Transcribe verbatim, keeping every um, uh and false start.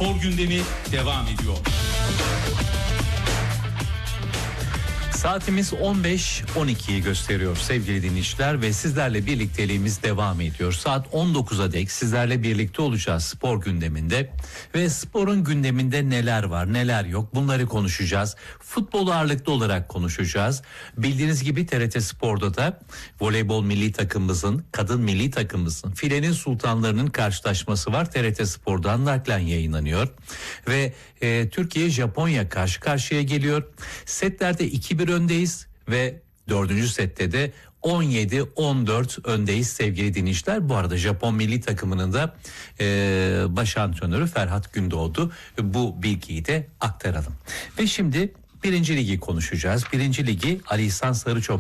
spor gündemi devam ediyor. Saatimiz on beş on ikiyi gösteriyor sevgili dinleyiciler ve sizlerle birlikteliğimiz devam ediyor. Saat on dokuza dek sizlerle birlikte olacağız spor gündeminde ve sporun gündeminde neler var neler yok bunları konuşacağız. Futbol ağırlıklı olarak konuşacağız. Bildiğiniz gibi T R T Spor'da da voleybol milli takımımızın, kadın milli takımımızın, filenin sultanlarının karşılaşması var. T R T Spor'dan naklen yayınlanıyor ve e, Türkiye Japonya karşı karşıya geliyor. Setlerde iki bir öndeyiz ve dördüncü sette de on yedi on dört öndeyiz sevgili dinleyiciler. Bu arada Japon milli takımının da e, baş antrenörü Ferhat Gündoğdu. Bu bilgiyi de aktaralım. Ve şimdi birinci ligi konuşacağız. Birinci ligi Ali İhsan Sarıçoban